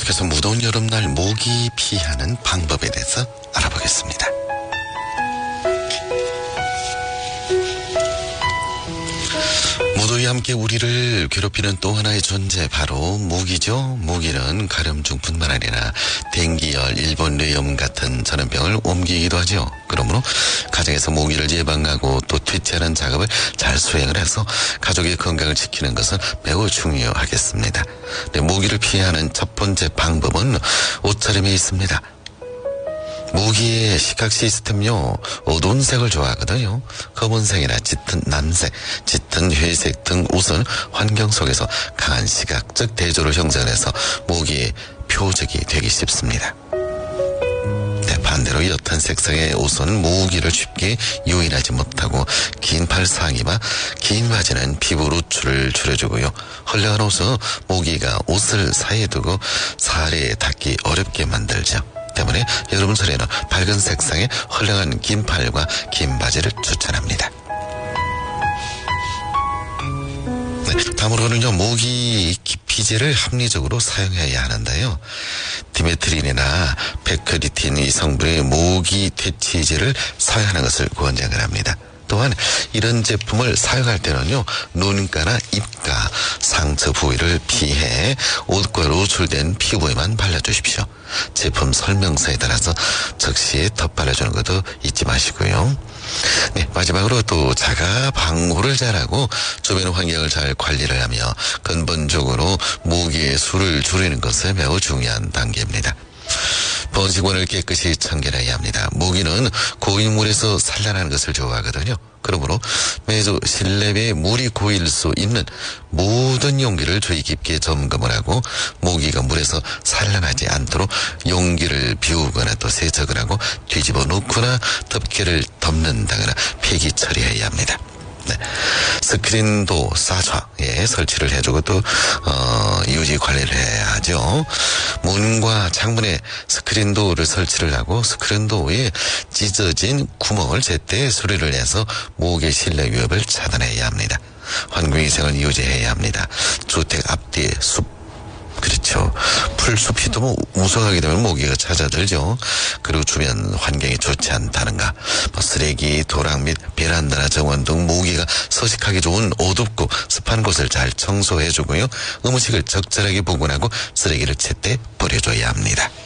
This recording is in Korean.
계속해서 무더운 여름날 모기 피하는 방법에 대해서 알아보겠습니다. 무더위와 함께 우리를 괴롭히는 또 하나의 존재, 바로 모기죠. 모기는 가려움증뿐만 아니라 댕기열, 일본뇌염 같은 전염병을 옮기기도 하죠. 그러므로 가정에서 모기를 예방하고 또 퇴치하는 작업을 잘 수행을 해서 가족의 건강을 지키는 것은 매우 중요하겠습니다. 네, 모기를 피하는 첫 번째 방법은 옷차림에 있습니다. 모기의 시각 시스템요, 어두운 색을 좋아하거든요. 검은색이나 짙은 남색, 짙은 회색 등 옷은 환경 속에서 강한 시각적 대조를 형성해서 모기의 표적이 되기 쉽습니다. 네, 반대로 옅은 색상의 옷은 모기를 쉽게 유인하지 못하고, 긴 팔 상의와 긴 바지는 피부 노출을 줄여주고요. 헐렁한 옷은 모기가 옷을 사이에 두고 살에 닿기 어렵게 만들죠. 때문에 여름철에는 밝은 색상의 헐렁한 긴 팔과 긴 바지를 추천합니다. 네, 다음으로는요, 모기 기피제를 합리적으로 사용해야 하는데요. 디메트린이나 페크리틴 이 성분의 모기 퇴치제를 사용하는 것을 권장을 합니다. 또한 이런 제품을 사용할 때는요, 눈가나 입가, 상처 부위를 피해 옷과 노출된 피부에만 발라주십시오. 제품 설명서에 따라서 적시에 덧발라주는 것도 잊지 마시고요. 네, 마지막으로 또 자가 방호를 잘하고 주변 환경을 잘 관리를 하며 근본적으로 모기의 수를 줄이는 것은 매우 중요한 단계입니다. 번식원을 깨끗이 청결해야 합니다. 모기는 고인물에서 산란하는 것을 좋아하거든요. 그러므로 매주 실내에 물이 고일 수 있는 모든 용기를 주의 깊게 점검을 하고, 모기가 물에서 산란하지 않도록 용기를 비우거나 또 세척을 하고 뒤집어 놓거나 덮개를 덮는다거나 폐기 처리해야 합니다. 네. 스크린도 사좌에 설치를 해주고 또 유지 관리를 해야 하죠. 문과 창문에 스크린도어를 설치를 하고 스크린도어에 찢어진 구멍을 제때 수리를 해서 모기 실내 위협을 차단해야 합니다. 환경위생을 유지해야 합니다. 주택 앞뒤에 숲, 그렇죠. 풀숲이 또 우성하게 되면 모기가 찾아들죠. 그리고 주변 환경이 좋지 않다는가, 쓰레기, 도랑 및 베란다나 정원 등 모기가 서식하기 좋은 어둡고 습한 곳을 잘 청소해주고요. 음식을 적절하게 보관하고 쓰레기를 제때 버려줘야 합니다.